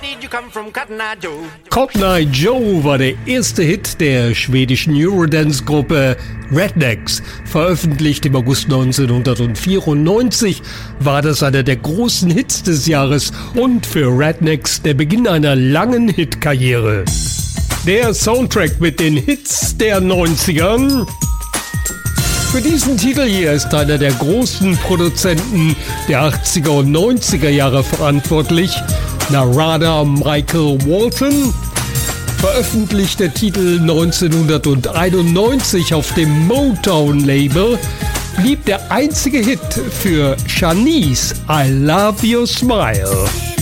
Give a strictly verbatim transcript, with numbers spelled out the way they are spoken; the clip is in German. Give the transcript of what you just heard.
did you come from, Cotton Eye Joe? Cotton Eye Joe war der erste Hit der schwedischen Eurodance-Gruppe Rednex. Veröffentlicht im August neunzehnhundertvierundneunzig war das einer der großen Hits des Jahres und für Rednex der Beginn einer langen Hitkarriere. Der Soundtrack mit den Hits der neunzigern. Für diesen Titel hier ist einer der großen Produzenten der achtziger und neunziger Jahre verantwortlich, Narada Michael Walton. Veröffentlicht der Titel neunzehnhunderteinundneunzig auf dem Motown-Label, blieb der einzige Hit für Shanice I Love Your Smile.